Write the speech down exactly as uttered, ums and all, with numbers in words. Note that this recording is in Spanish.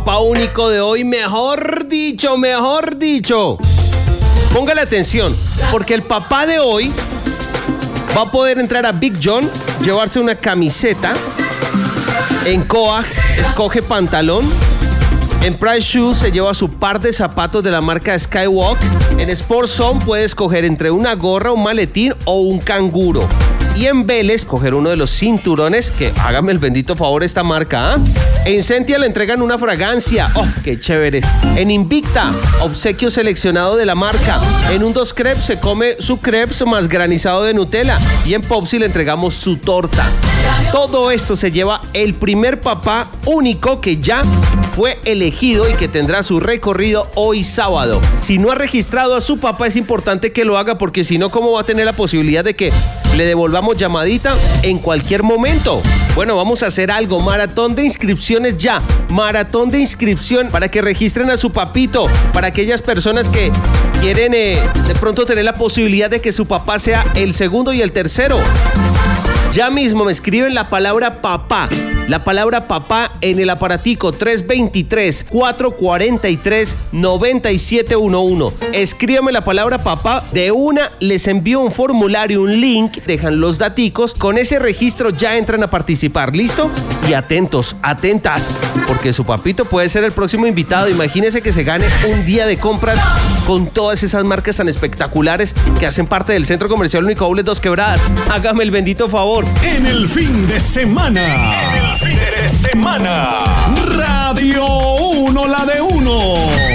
papá único de hoy, mejor dicho, mejor dicho. Póngale atención, porque el papá de hoy va a poder entrar a Big John, llevarse una camiseta. En Coag, escoge pantalón. En Price Shoes se lleva su par de zapatos de la marca Skywalk. En Sports Zone puede escoger entre una gorra, un maletín o un canguro. Y en Vélez, coger uno de los cinturones, que hágame el bendito favor esta marca, ¿ah? ¿eh? En Sentia le entregan una fragancia. ¡Oh, qué chévere! En Invicta, obsequio seleccionado de la marca. En un dos crepes se come su crepes más granizado de Nutella. Y en Popsi le entregamos su torta. Todo esto se lleva el primer papá único que ya fue elegido y que tendrá su recorrido hoy sábado. Si no ha registrado a su papá, es importante que lo haga, porque si no, ¿cómo va a tener la posibilidad de que le devolvamos llamadita en cualquier momento? Bueno, vamos a hacer algo, maratón de inscripciones ya, maratón de inscripción para que registren a su papito, para aquellas personas que quieren eh, de pronto tener la posibilidad de que su papá sea el segundo y el tercero. Ya mismo me escriben la palabra papá, la palabra papá en el aparatico tres dos tres, cuatro cuatro tres, nueve siete uno uno. Escríbeme la palabra papá, de una les envío un formulario, un link, dejan los daticos, con ese registro ya entran a participar, ¿listo? Y atentos, atentas, porque su papito puede ser el próximo invitado. Imagínese que se gane un día de compras con todas esas marcas tan espectaculares que hacen parte del Centro Comercial Único Outlets Dos Quebradas. Hágame el bendito favor. En el fin de semana. En el fin de semana. Radio uno, la de uno.